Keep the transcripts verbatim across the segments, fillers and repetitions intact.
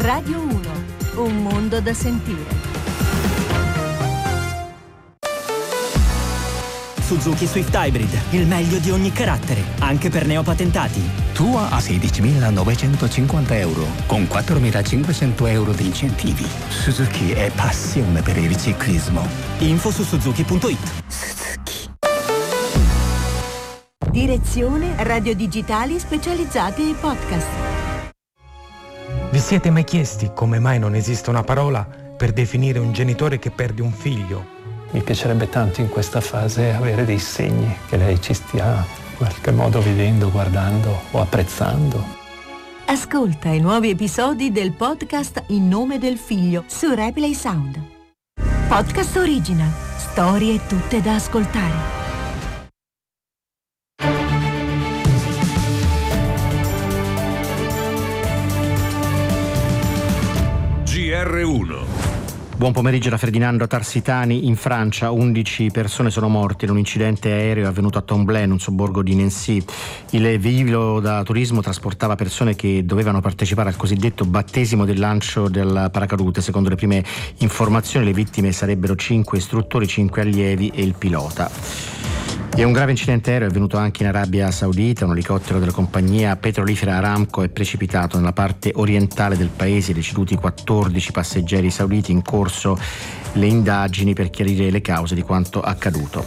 Radio uno, un mondo da sentire. Suzuki Swift Hybrid, il meglio di ogni carattere, anche per neopatentati. Tua a sedicimilanovecentocinquanta euro, con quattromilacinquecento euro di incentivi. Suzuki è passione per il ciclismo. Info su suzuki punto it. Suzuki. Direzione Radio Digitali Specializzate e Podcast. Vi siete mai chiesti come mai non esiste una parola per definire un genitore che perde un figlio? Mi piacerebbe tanto in questa fase avere dei segni che lei ci stia in qualche modo vedendo, guardando o apprezzando. Ascolta i nuovi episodi del podcast In nome del figlio su Replay Sound. Podcast original, storie tutte da ascoltare. G R uno. Buon pomeriggio da Ferdinando Tarsitani. In Francia undici persone sono morte in un incidente aereo avvenuto a Tomblaine, un sobborgo di Nancy. Il velivolo da turismo trasportava persone che dovevano partecipare al cosiddetto battesimo del lancio del paracadute. Secondo le prime informazioni le vittime sarebbero cinque istruttori, cinque allievi e il pilota. E un grave incidente aereo è avvenuto anche in Arabia Saudita. Un elicottero della compagnia petrolifera Aramco è precipitato nella parte orientale del paese, deceduti quattordici passeggeri sauditi. In corso le indagini per chiarire le cause di quanto accaduto.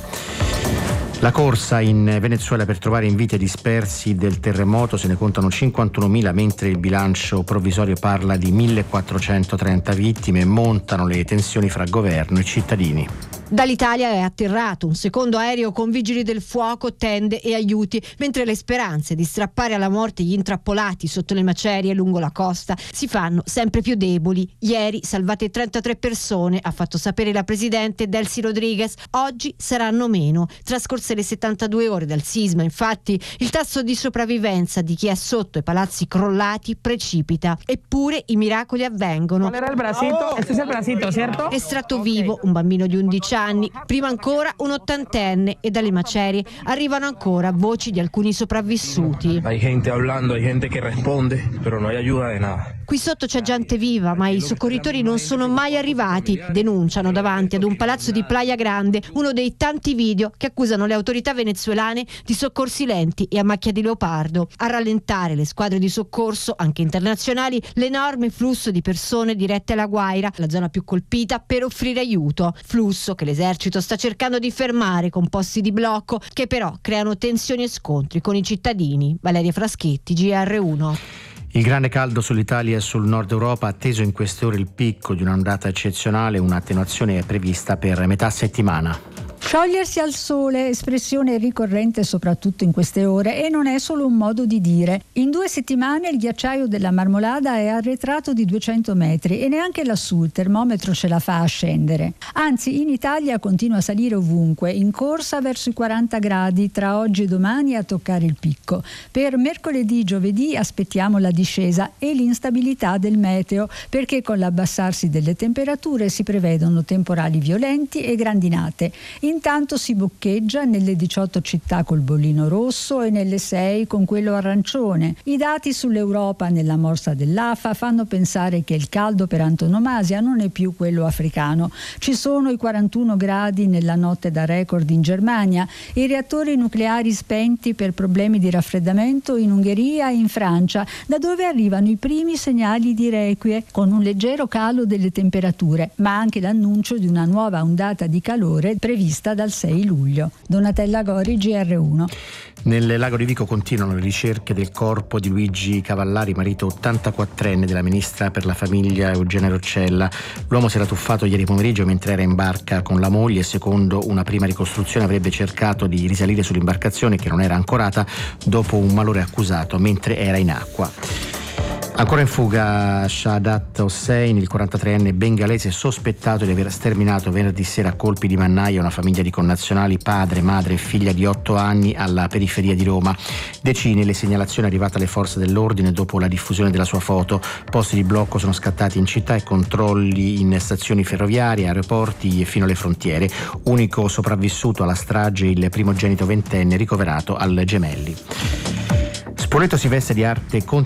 La corsa in Venezuela per trovare in vita i dispersi del terremoto, se ne contano cinquantunomila, mentre il bilancio provvisorio parla di millequattrocentotrenta vittime. Montano le tensioni fra governo e cittadini. Dall'Italia è atterrato un secondo aereo con vigili del fuoco, tende e aiuti, mentre le speranze di strappare alla morte gli intrappolati sotto le macerie lungo la costa si fanno sempre più deboli. Ieri salvate trentatré persone, ha fatto sapere la presidente Delcy Rodriguez. Oggi saranno meno. Trascorse le settantadue ore dal sisma, infatti, il tasso di sopravvivenza di chi è sotto i palazzi crollati precipita. Eppure i miracoli avvengono. ¿Cuál era el bracito? Este es el bracito, ¿cierto? Estratto vivo un bambino di undici anni, prima ancora un ottantenne, e dalle macerie arrivano ancora voci di alcuni sopravvissuti. Hay gente hablando, hay gente que responde, pero no hay ayuda de nada. Qui sotto c'è gente viva, ma i soccorritori non sono mai arrivati, denunciano davanti ad un palazzo di Playa Grande uno dei tanti video che accusano le autorità venezuelane di soccorsi lenti e a macchia di leopardo. A rallentare le squadre di soccorso, anche internazionali, l'enorme flusso di persone dirette alla Guaira, la zona più colpita, per offrire aiuto. Flusso che l'esercito sta cercando di fermare con posti di blocco che però creano tensioni e scontri con i cittadini. Valeria Fraschetti, G R uno. Il grande caldo sull'Italia e sul nord Europa, atteso in queste ore il picco di un'ondata eccezionale. Un'attenuazione è prevista per metà settimana. Sciogliersi al sole, espressione ricorrente soprattutto in queste ore, e non è solo un modo di dire. In due settimane il ghiacciaio della Marmolada è arretrato di duecento metri e neanche lassù il termometro ce la fa a scendere. Anzi, in Italia continua a salire ovunque, in corsa verso i quaranta gradi, tra oggi e domani a toccare il picco. Per mercoledì, giovedì aspettiamo la discesa e l'instabilità del meteo, perché con l'abbassarsi delle temperature si prevedono temporali violenti e grandinate. Intanto si boccheggia nelle diciotto città col bollino rosso e nelle sei con quello arancione. I dati sull'Europa nella morsa dell'A F A fanno pensare che il caldo per antonomasia non è più quello africano. Ci sono i quarantuno gradi nella notte da record in Germania, i reattori nucleari spenti per problemi di raffreddamento in Ungheria e in Francia, da dove arrivano i primi segnali di requie, con un leggero calo delle temperature, ma anche l'annuncio di una nuova ondata di calore prevista dal sei luglio. Donatella Gori, G R uno. Nel lago di Vico continuano le ricerche del corpo di Luigi Cavallari, marito ottantaquattrenne della ministra per la famiglia Eugenia Roccella. L'uomo si era tuffato ieri pomeriggio mentre era in barca con la moglie. Secondo una prima ricostruzione avrebbe cercato di risalire sull'imbarcazione, che non era ancorata, dopo un malore accusato mentre era in acqua. Ancora in fuga Shahadat Hossein, il quarantatreenne bengalese sospettato di aver sterminato venerdì sera a colpi di mannaia una famiglia di connazionali, padre, madre e figlia di otto anni, alla periferia di Roma. Decine le segnalazioni arrivate alle forze dell'ordine dopo la diffusione della sua foto. Posti di blocco sono scattati in città e controlli in stazioni ferroviarie, aeroporti e fino alle frontiere. Unico sopravvissuto alla strage il primogenito ventenne ricoverato al Gemelli. Spoleto si veste di arte contemporanea